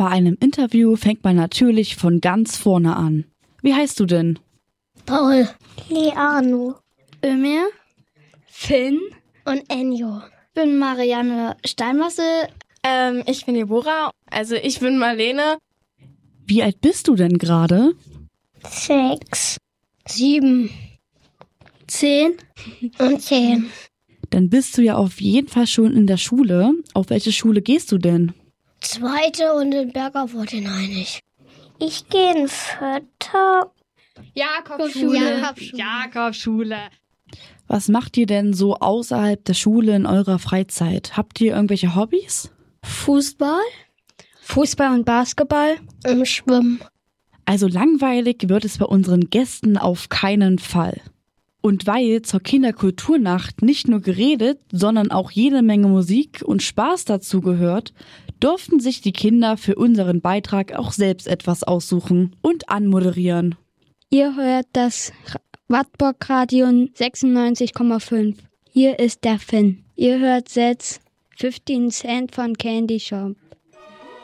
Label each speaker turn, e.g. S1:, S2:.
S1: Bei einem Interview fängt man natürlich von ganz vorne an. Wie heißt du denn?
S2: Paul. Leano.
S3: Ömer. Finn.
S2: Und Enjo.
S3: Ich bin Marianne Steinmassel.
S4: Ich bin Deborah. Also ich bin Marlene.
S1: Wie alt bist du denn gerade?
S2: 6.
S3: 7. 10.
S2: Und 10.
S1: Dann bist du ja auf jeden Fall schon in der Schule. Auf welche Schule gehst du denn?
S2: 2. und in Berger wurde einig. Ich gehe in 4.
S5: Jakobschule.
S1: Was macht ihr denn so außerhalb der Schule in eurer Freizeit? Habt ihr irgendwelche Hobbys?
S3: Fußball und Basketball.
S2: Im Schwimmen.
S1: Also langweilig wird es bei unseren Gästen auf keinen Fall. Und weil zur Kinderkulturnacht nicht nur geredet, sondern auch jede Menge Musik und Spaß dazu gehört, durften sich die Kinder für unseren Beitrag auch selbst etwas aussuchen und anmoderieren.
S3: Ihr hört das Wartburg Radio 96,5. Hier ist der Finn. Ihr hört jetzt 15 Cent von Candy Shop.